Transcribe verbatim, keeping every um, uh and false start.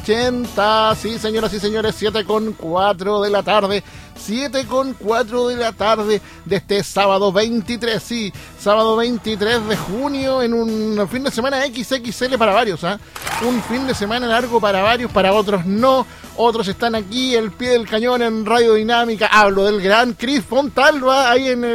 ochenta, sí señoras y señores, siete con cuatro de la tarde, siete con cuatro de la tarde de este sábado veintitrés, sí, sábado veintitrés de junio, en un fin de semana equis equis ele para varios, ¿ah? ¿eh? Un fin de semana largo para varios, para otros no, otros están aquí al pie del cañón en Radio Dinámica. Hablo del gran Cris Fontalva, ahí en el